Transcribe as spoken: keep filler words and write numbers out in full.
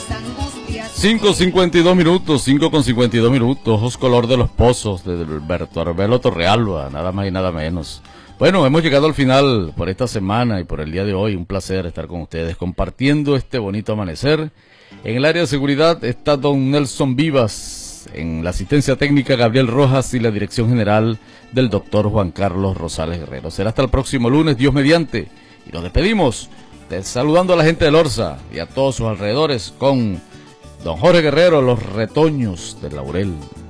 cinco cincuenta y dos minutos, cinco con cincuenta y dos minutos, Ojos Color de los Pozos, de Alberto Arbelo Torrealba, nada más y nada menos. Bueno, hemos llegado al final por esta semana y por el día de hoy. Un placer estar con ustedes compartiendo este bonito amanecer. En el área de seguridad está don Nelson Vivas, en la asistencia técnica Gabriel Rojas y la dirección general del doctor Juan Carlos Rosales Guerrero. Será hasta el próximo lunes, Dios mediante. Y nos despedimos saludando a la gente del Orza y a todos sus alrededores con don Jorge Guerrero, Los Retoños del Laurel.